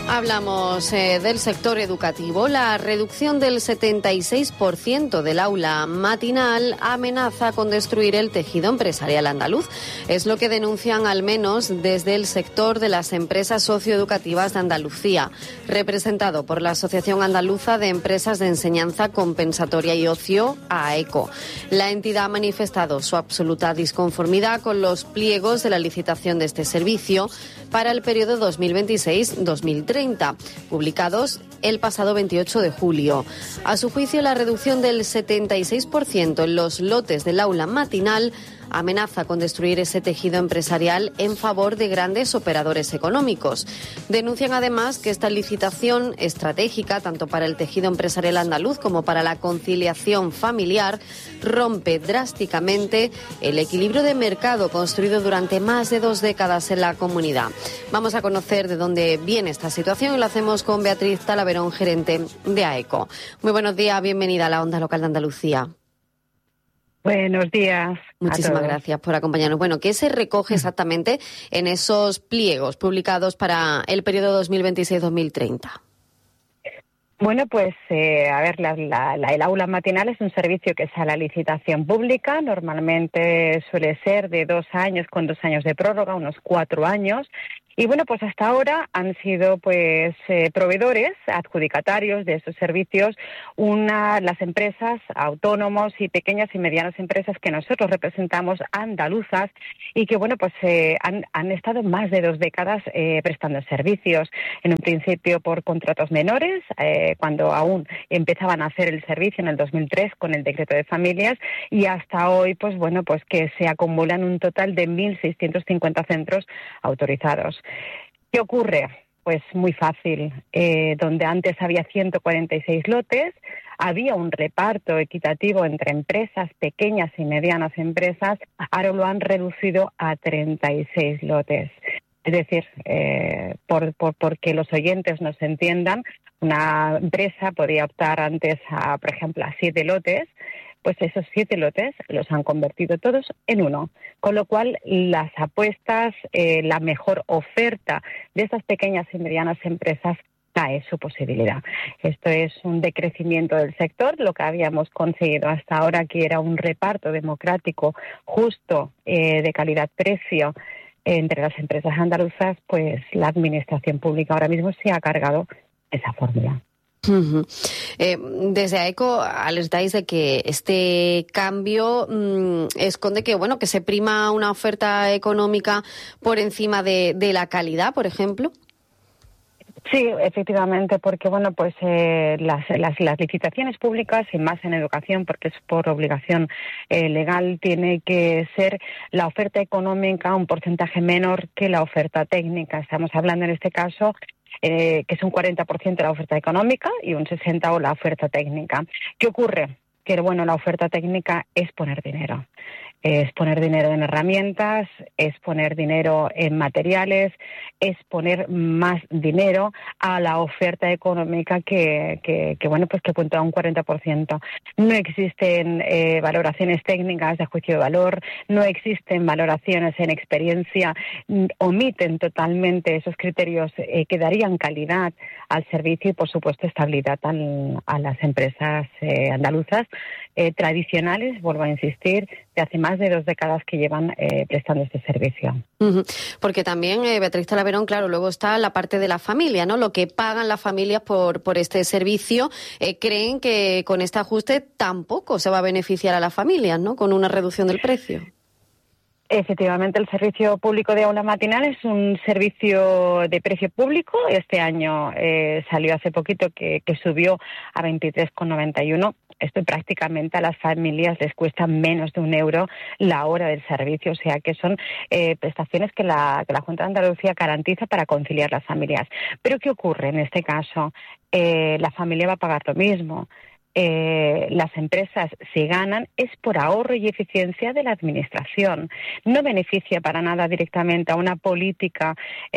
Hablamos del sector educativo. La reducción del 76% del aula matinal amenaza con destruir el tejido empresarial andaluz. Es lo que denuncian al menos desde el sector de las empresas socioeducativas de Andalucía, representado por la Asociación Andaluza de Empresas de Enseñanza Compensatoria y Ocio, AECO. La entidad ha manifestado su absoluta disconformidad con los pliegos de la licitación de este servicio para el periodo 2026-2030. publicados el pasado 28 de julio. A su juicio, la reducción del 76% en los lotes del aula matinal amenaza con destruir ese tejido empresarial en favor de grandes operadores económicos. Denuncian además que esta licitación estratégica, tanto para el tejido empresarial andaluz como para la conciliación familiar, rompe drásticamente el equilibrio de mercado construido durante más de 2 décadas en la comunidad. Vamos a conocer de dónde viene esta situación y lo hacemos con Beatriz Talaverón, gerente de AECO. Muy buenos días, bienvenida a la Onda Local de Andalucía. Buenos días. Muchísimas gracias por acompañarnos. Bueno, ¿qué se recoge exactamente en esos pliegos publicados para el periodo 2026-2030? Bueno, pues, el aula matinal es un servicio que sale a licitación pública. Normalmente suele ser de 2 años, con 2 años de prórroga, unos 4 años. Y bueno, pues hasta ahora han sido proveedores, adjudicatarios de esos servicios, las empresas, autónomos y pequeñas y medianas empresas que nosotros representamos, andaluzas, y que bueno, pues han estado más de 2 décadas prestando servicios. En un principio por contratos menores, cuando aún empezaban a hacer el servicio en el 2003 con el decreto de familias, y hasta hoy, pues bueno, pues que se acumulan un total de 1.650 centros autorizados. ¿Qué ocurre? Pues muy fácil. Donde antes había 146 lotes, había un reparto equitativo entre empresas, pequeñas y medianas empresas, ahora lo han reducido a 36 lotes. Es decir, porque los oyentes nos entiendan, una empresa podía optar antes a, por ejemplo, a 7 lotes, pues esos 7 lotes los han convertido todos en 1, con lo cual las apuestas, la mejor oferta de estas pequeñas y medianas empresas cae su posibilidad. Esto es un decrecimiento del sector. Lo que habíamos conseguido hasta ahora, que era un reparto democrático justo, de calidad-precio entre las empresas andaluzas, pues la administración pública ahora mismo se ha cargado esa fórmula. Desde AECO alertáis de que este cambio esconde que se prima una oferta económica por encima de la calidad, por ejemplo. Sí, efectivamente, porque las licitaciones públicas, y más en educación, porque es por obligación legal, tiene que ser la oferta económica un porcentaje menor que la oferta técnica. Estamos hablando en este caso que es un 40% la oferta económica y un 60% la oferta técnica. ¿Qué ocurre? Que la oferta técnica es poner dinero. Es poner dinero en herramientas, es poner dinero en materiales, es poner más dinero a la oferta económica que puntea un 40%. No existen valoraciones técnicas de juicio de valor, no existen valoraciones en experiencia, omiten totalmente esos criterios que darían calidad al servicio y, por supuesto, estabilidad a las empresas andaluzas tradicionales, vuelvo a insistir, de hace más de 2 décadas que llevan prestando este servicio. Porque también, Beatriz Talaverón, claro, luego está la parte de la familia, ¿no? Lo que pagan las familias por este servicio. Creen que con este ajuste tampoco se va a beneficiar a las familias, ¿no? Con una reducción del precio. Efectivamente, el servicio público de aula matinal es un servicio de precio público. Este año salió hace poquito que subió a 23,91. Esto prácticamente a las familias les cuesta menos de €1 la hora del servicio, o sea que son prestaciones que la Junta de Andalucía garantiza para conciliar las familias. Pero ¿qué ocurre en este caso? La familia va a pagar lo mismo. Las empresas, si ganan, es por ahorro y eficiencia de la administración. No beneficia para nada directamente a una política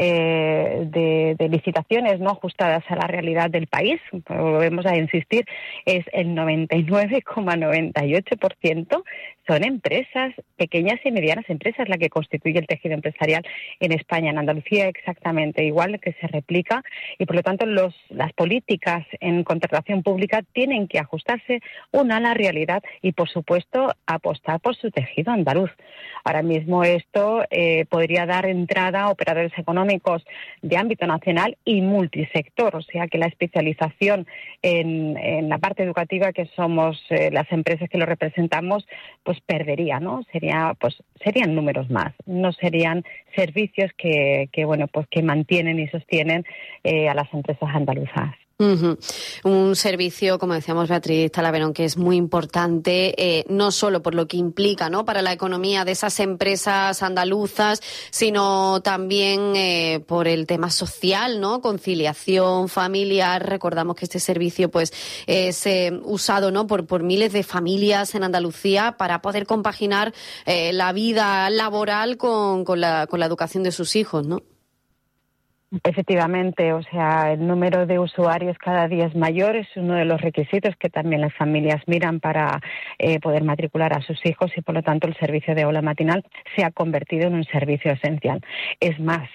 de licitaciones no ajustadas a la realidad del país. Volvemos a insistir, es el 99,98% son empresas, pequeñas y medianas empresas, la que constituye el tejido empresarial en España, en Andalucía exactamente igual, que se replica, y por lo tanto las políticas en contratación pública tienen que ajustarse a la realidad y, por supuesto, apostar por su tejido andaluz. Ahora mismo esto podría dar entrada a operadores económicos de ámbito nacional y multisector, o sea que la especialización en la parte educativa, que somos las empresas que lo representamos, pues perdería, ¿no? Serían números más, no serían servicios que mantienen y sostienen a las empresas andaluzas. Uh-huh. Un servicio, como decíamos Beatriz Talaverón, que es muy importante, no solo por lo que implica, ¿no?, para la economía de esas empresas andaluzas, sino también por el tema social, ¿no?, conciliación familiar. Recordamos que este servicio pues es usado, ¿no?, por miles de familias en Andalucía para poder compaginar la vida laboral con la educación de sus hijos, ¿no? Efectivamente, o sea, el número de usuarios cada día es mayor, es uno de los requisitos que también las familias miran para poder matricular a sus hijos, y por lo tanto el servicio de aula matinal se ha convertido en un servicio esencial. Es más,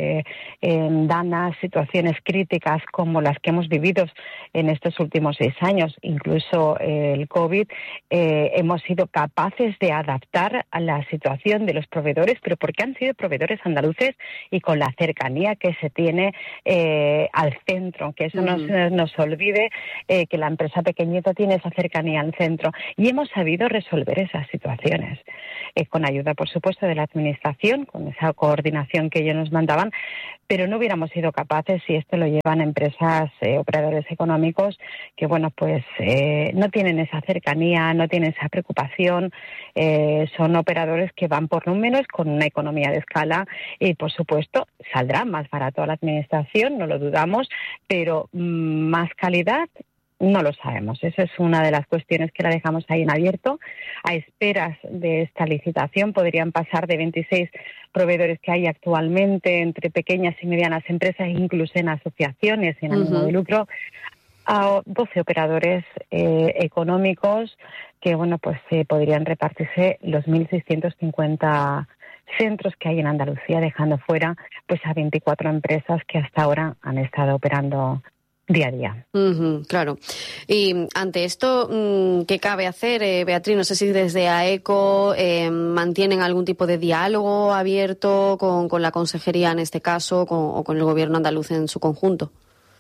en dadas situaciones críticas como las que hemos vivido en estos últimos 6 años, incluso el COVID, hemos sido capaces de adaptar a la situación de los proveedores, pero porque han sido proveedores andaluces y con la cercanía que se tiene al centro, que eso no se nos olvide, que la empresa pequeñita tiene esa cercanía al centro, y hemos sabido resolver esas situaciones con ayuda, por supuesto, de la administración, con esa coordinación que ellos nos mandaban, pero no hubiéramos sido capaces si esto lo llevan empresas, operadores económicos que, no tienen esa cercanía, no tienen esa preocupación, son operadores que van por números con una economía de escala y, por supuesto, saldrá más barato a la administración, no lo dudamos, pero más calidad no lo sabemos. Esa es una de las cuestiones que la dejamos ahí en abierto. A esperas de esta licitación podrían pasar de 26 proveedores que hay actualmente entre pequeñas y medianas empresas, incluso en asociaciones sin ánimo de lucro, a 12 operadores económicos que podrían repartirse los 1.650 centros que hay en Andalucía, dejando fuera a 24 empresas que hasta ahora han estado operando día a día. Claro. Y ante esto, ¿qué cabe hacer, Beatriz? No sé si desde AECO mantienen algún tipo de diálogo abierto con la consejería en este caso o con el gobierno andaluz en su conjunto.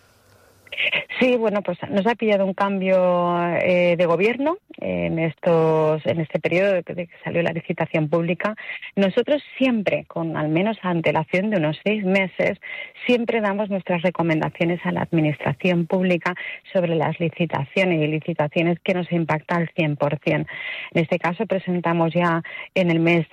Sí, nos ha pillado un cambio de gobierno en este periodo de que salió la licitación pública. Nosotros siempre, con al menos antelación de unos 6 meses, siempre damos nuestras recomendaciones a la administración pública sobre las licitaciones y licitaciones que nos impactan al 100%. En este caso presentamos ya en el mes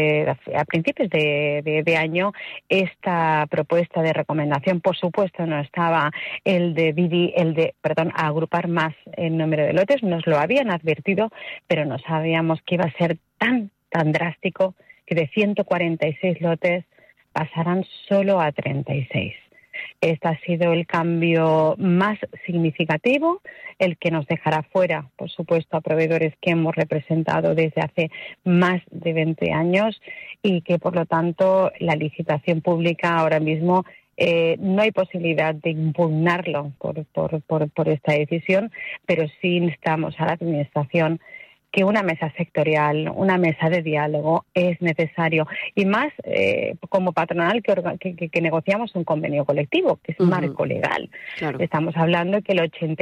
a principios de año esta propuesta de recomendación. Por supuesto no estaba el de agrupar más el número de lotes, nos lo habían advertido, pero no sabíamos que iba a ser tan drástico que de 146 lotes pasaran solo a 36. Este ha sido el cambio más significativo, el que nos dejará fuera, por supuesto, a proveedores que hemos representado desde hace más de 20 años y que, por lo tanto, la licitación pública ahora mismo no hay posibilidad de impugnarlo por esta decisión, pero sí instamos a la administración que una mesa sectorial, una mesa de diálogo es necesario, y más como patronal que negociamos un convenio colectivo, que es un marco legal. Claro. Estamos hablando que el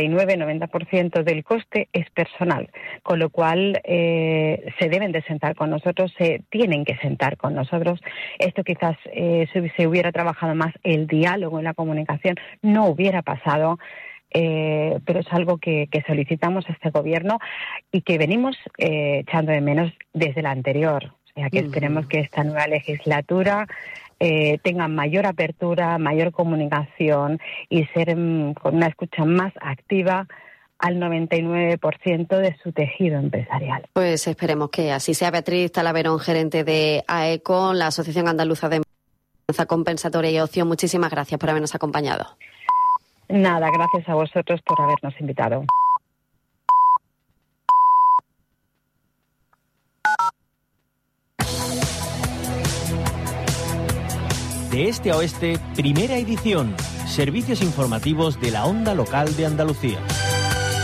89-90% del coste es personal, con lo cual se deben de sentar con nosotros, se tienen que sentar con nosotros. Esto quizás se hubiera trabajado más el diálogo en la comunicación, no hubiera pasado. Pero es algo que solicitamos a este gobierno y que venimos echando de menos desde la anterior. O sea que esperemos que esta nueva legislatura tenga mayor apertura, mayor comunicación y ser con una escucha más activa al 99% de su tejido empresarial. Pues esperemos que así sea. Beatriz Talaverón, gerente de AECO, la Asociación Andaluza de Enseñanza Compensatoria y Ocio. Muchísimas gracias por habernos acompañado. Nada, gracias a vosotros por habernos invitado. De este a oeste, primera edición. Servicios informativos de la Onda Local de Andalucía.